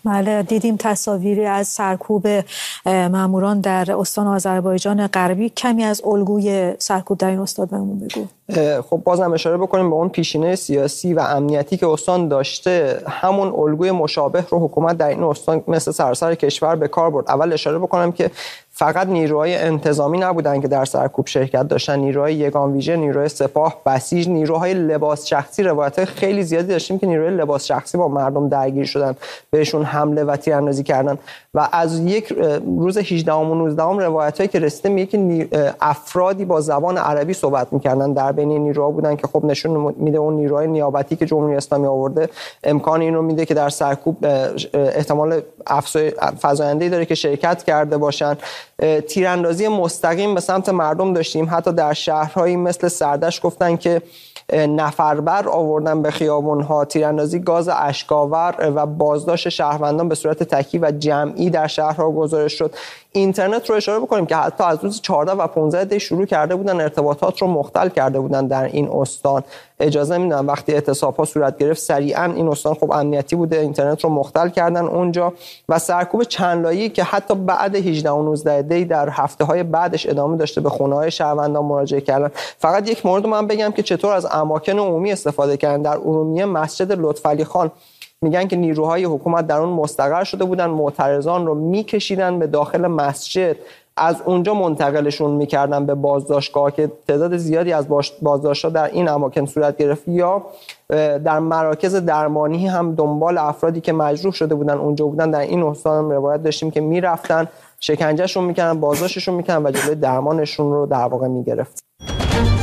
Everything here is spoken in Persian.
بله، دیدیم تصاویری از سرکوب ماموران در استان آذربایجان غربی. کمی از الگوی سرکوب در این استان بهمون بگو. خب بازم اشاره بکنیم به اون پیشینه سیاسی و امنیتی که استان داشته. همون الگوی مشابه رو حکومت در این استان مثل سراسر کشور به کار برد. اول اشاره بکنم که فقط نیروهای انتظامی نبودن که در سرکوب شرکت داشتن، نیروهای یگان ویژه، نیروهای سپاه، بسیج، نیروهای لباس شخصی. روایت‌های خیلی زیادی داشتیم که نیروهای لباس شخصی با مردم درگیر شدن، بهشون حمله و تیراندازی کردن. و از یک روز 18 و 19 روایت‌هایی که رسیده میگه که افرادی با زبان عربی صحبت می‌کردن در بین نیروها بودن که خب نشون میده اون نیروهای نیابتی که جمهوری اسلامی آورده امکان این رو میده که در سرکوب احتمال فزاینده‌ای داره که شرکت کرده باشن. تیراندازی مستقیم به سمت مردم داشتیم. حتی در شهرهایی مثل سردش گفتن که نفربر آوردن به خیابون‌ها، تیراندازی گاز اشک‌آور و بازداشت شهروندان به صورت تکی و جمعی در شهرها گزارش شد. اینترنت رو اشاره بکنیم که حتی از روز 14 و 15 دی شروع کرده بودن ارتباطات رو مختل کرده بودن در این استان. اجازه نمیدن وقتی اعتصاب‌ها صورت گرفت سریعا این استان خب امنیتی بوده، اینترنت رو مختل کردن اونجا. و سرکوب چند لایه‌ای که حتی بعد 18 و 19 دی در هفته‌های بعدش ادامه داشته به خونه‌های شهروندان مراجعه کردن. فقط یک مورد من بگم که چطور از اماکن عمومی استفاده کردن. در ارومیه مسجد لطفعلی خان میگن که نیروهای حکومت در اون مستقر شده بودن، معترضان رو میکشیدن به داخل مسجد، از اونجا منتقلشون میکردن به بازداشتگاه که تعداد زیادی از بازداشت‌ها در این اماکن صورت گرفت. یا در مراکز درمانی هم دنبال افرادی که مجروح شده بودن اونجا بودن در این استان هم روایت داشتیم که میرفتن شکنجهشون میکردن، بازداشتشون میکردن و جلوی درمانشون رو در واقع میگرفت.